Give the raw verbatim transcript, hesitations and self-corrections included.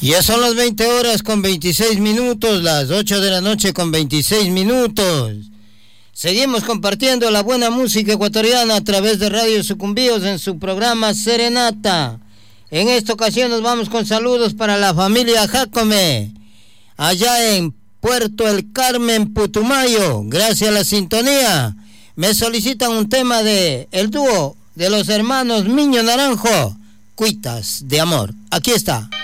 Ya son las veinte horas con veintiséis minutos, las ocho de la noche con veintiséis minutos. Seguimos compartiendo la buena música ecuatoriana a través de Radio Sucumbíos en su programa Serenata. En esta ocasión nos vamos con saludos para la familia Jácome, allá en Puerto El Carmen, Putumayo. Gracias a la sintonía. Me solicitan un tema de el dúo de los hermanos Miño Naranjo, Cuitas de Amor. Aquí está.